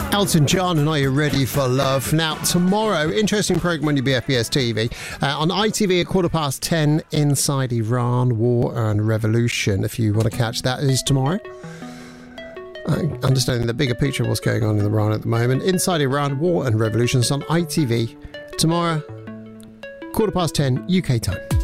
Elton John, and Are You Ready for Love? Now, tomorrow, interesting programme on your BFBS TV. On ITV at 10:15, Inside Iran, War and Revolution. If you want to catch that, it is tomorrow. Understanding the bigger picture of what's going on in Iran at the moment. Inside Iran, War and Revolution is on ITV tomorrow, 10:15 UK time.